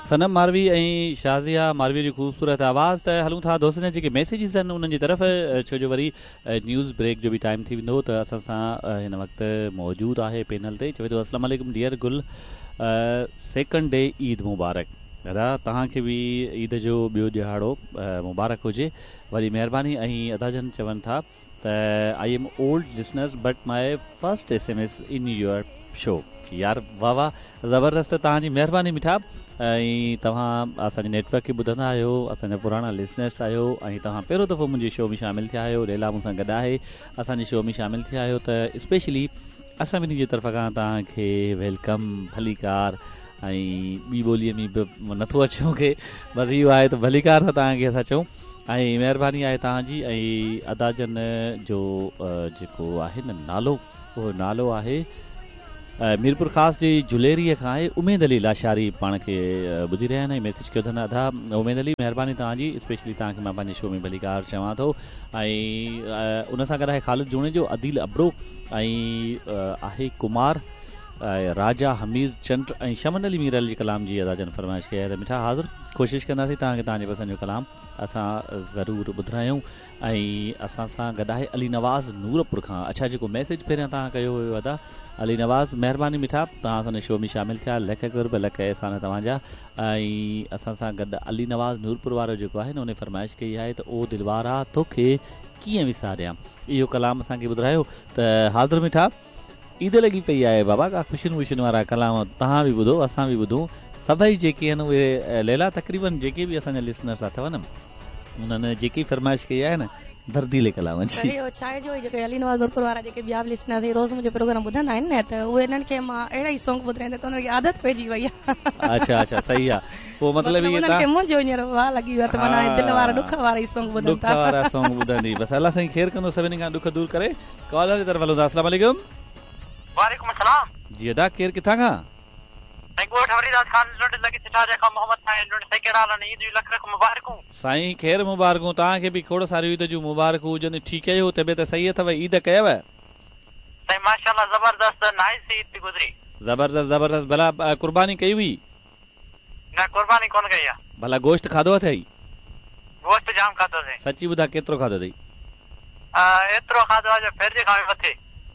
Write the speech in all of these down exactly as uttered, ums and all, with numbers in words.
सनम मारवी ऐं शाज़िया मारवी जी ख़ूबसूरत आवाज़। त हलूं था दोस्तनि जेके मैसेजिस आहिनि उन्हनि जी तरफ़, छो जो वरी न्यूज़ ब्रेक जो बि टाइम थी वेंदो त असां सां हिन वक़्तु मौजूदु आहे पैनल ते। चवे थो अस्सलाम वालेकुम डियर गुल, सेकंड डे ईद मुबारक। दादा तव्हांखे बि ईद जो ॿियो ॾिहाड़ो मुबारक हुजे। वरी महिरबानी। ऐं अदाजन चवनि था त I am old listeners but my first S M S in your show. यार वाह वाह, ज़बरदस्त, तव्हांजी महिरबानी मिठा। ऐं तव्हां असांजे नेटवर्क खे ॿुधंदा आहियो, असांजा पुराणा लिसनर्स आहियो ऐं तव्हां पहिरियों दफ़ो मुंहिंजे शो में शामिलु थिया आहियो। लैला मूंसां गॾु आहे, असांजे शो में शामिलु थिया आहियो, त स्पेशली असां ॿिन्ही जे तरफ़ खां तव्हांखे वेलकम, भलीकार। ऐं ॿी ॿोलीअ में बि नथो अचे मूंखे, बसि इहो आहे त भलीकार था तव्हांखे असां चऊं। ऐं महिरबानी आहे तव्हांजी। ऐं अदाजन जो जेको आहे न नालो, उहो नालो आहे मीरपुर ख़ासि जी जुलेरीअ खां आहे उमेद अली लाशारी, पाण खे ॿुधी रहिया आहिनि ऐं मैसेज कयो अथनि। अदा उमेद अली महिरबानी तव्हांजी, स्पेशली तव्हांखे मां पंहिंजे शो में भलीकार चवां थो। ऐं उन सां गॾु आहे ख़ालिद जुणे जो, अदील अबरो, ऐं आहे कुमार, राजा हमीर चंड ऐं शमन अली मीर अली कलाम जी अदाजन फरमाइश कई आहे। त मिठा हाज़िर कोशिशि कंदासीं तव्हांखे तव्हांजे पसंदि जो कलाम असां ज़रूरु ॿुधायूं। ऐं असां सां गॾु आहे अली नवाज़ नूरपुर खां। अच्छा, जेको मैसेज पहिरियां तव्हां कयो हुयो अदा अली नवाज़, महिरबानी मिठा, तव्हां असांजे शो में शामिलु थिया, लख करोड़ लख अहसान तव्हांजा। ऐं असां सां गॾु अली नवाज़ नूरपुर वारो जेको आहे न उन फरमाइश कई आहे त ओ दिलवारा तोखे कीअं विसारियां, इहो कलाम असांखे ॿुधायो। त हाज़िर मिठा, ईद लॻी पई आहे बाबा, का ख़ुशियुनि वुशियुनि वारा कलाम तव्हां बि ॿुधो, असां बि ॿुधूं। सभई जेके आहिनि उहे लैला तक़रीबन जेके बि असांजा लिसनर्स अथव न, उन्हनि जेकी फरमाइश कई आहे न दर्दीले कलाम जी। छा आहे जो जेके अली नवाज़ नूरपुर वारा जेके ॿिया बि लिसनर्स रोज़ मुंहिंजो प्रोग्राम ॿुधंदा आहिनि न, त उहे इन्हनि खे मां अहिड़ा ई सॉन्ग ॿुधाईंदा त उन्हनि खे आदत पइजी वई आहे। अच्छा अच्छा, सही आहे। पोइ मतिलबु उन्हनि खे मुंहिंजो हींअर वाह लॻी वियो आहे त माना दिलि वारा ॾुख वारा ई सॉन्ग ॿुधनि ॾुख वारा सॉन्ग ॿुधंदी। बसि अलाह साईं ख़ैर कंदो, सभिनी खां ॾुख दूर करे। कॉलर जी तरफ़ हलूं था। अस्सलाम वालेकुम। वालेकुम अस्सलाम जी अदा, केरु किथां खां? साईं ख़ैर मुबारकूं, तव्हांखे बि खोड़ सारी ईद जूं मुबारकूं हुजनि। ठीकु आहियो, तबियत सही अथव? ईद कयव? माशाअल्लाह ज़बरदस्त, नाइस ईद थी गुज़री। ज़बरदस्त ज़बरदस्त। भला कुर्बानी कई हुई? न कुर्बानी कोन कई आहे। भला गोश्त खाधो अथई? गोश्त जाम खाधो अथई। सची ॿुधा, केतिरो खाधो अथई? एतिरो खाधो आहे फिर जे खां मथे।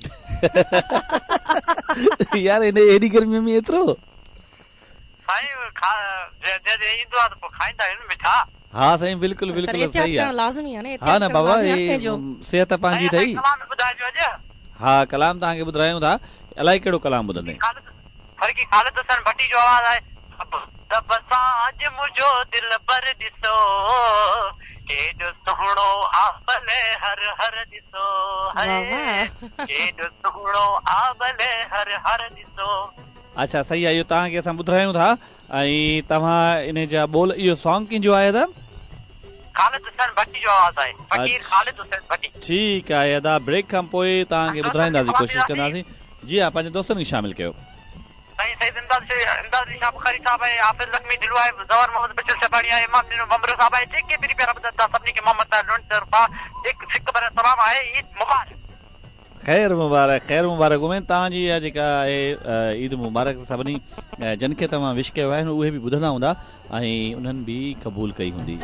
यार इन एडी गर्मी में एतिरो? साईं जे ईंदो आहे त पोइ खाईंदा आहियूं मिठा। हा साईं, बिल्कुलु बिल्कुलु सही आहे। लाज़मी आहे न। हा न बाबा, सिहत पंहिंजी अथई। हा कलाम तव्हांखे ॿुधायूं था। अलाए कहिड़ो कलाम ॿुधंदे? ख़ालिद हुसैन भट्टी जो आवाज़ आहे। तब साज मुझो दिल पर ॾिसो, केॾो सुहिणो आबले हर हर ॾिसो, केॾो सुहिणो आबले हर हर ॾिसो। अच्छा सही आहे, इहो तव्हांखे असां ॿुधायूं था। ऐं तव्हां इन जा बोल, इहो सॉन्ग कंहिंजो आहे त? ख़ालिद हुसैन भट्टी जो आवाज़ आहे, फ़कीर ख़ालिद हुसैन भट्टी। ठीकु आहे अदा, ब्रेक खां पोइ तव्हांखे ॿुधाईंदासीं, कोशिशि कंदासीं। जी हा, पंहिंजे दोस्तनि खे शामिलु कयो। साईं सईद इमदाद शाह बुखारी साहब आहे, हाफिज़ लक्ष्मी दिलवा आहे, ज़वर मोहम्मद बशीर सफारी आहे, इमाम नीनो बमरो साहब आहे, जेके बि प्यारा ॿुधनि था सभिनी खे मोहम्मद ताहिर लुंड तरफ़ा हिकु हिकु बार सलाम आहे। ईद मुबारक। ख़ैर मुबारक, ख़ैर मुबारक। उमेद तव्हांजी इहा जेका आहे ईद मुबारक सभिनी जिन खे तव्हां विश कयो आहे उहे बि ॿुधंदा हूंदा ऐं उन्हनि बि क़बूल कई हूंदी।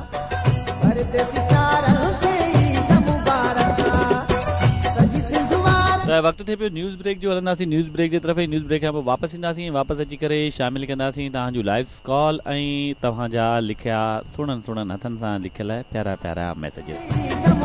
त वक़्तु थिए पियो न्यूज़ ब्रेक जो, हलंदासीं न्यूज़ ब्रेक जी तरफ़। न्यूज़ ब्रेक खां पोइ वापसि ईंदासीं, वापसि अची करे शामिलु कंदासीं तव्हांजो लाइव कॉल ऐं तव्हांजा लिखिया सुहिणनि सुहिणनि हथनि सां लिखियल प्यारा प्यारा मैसेज।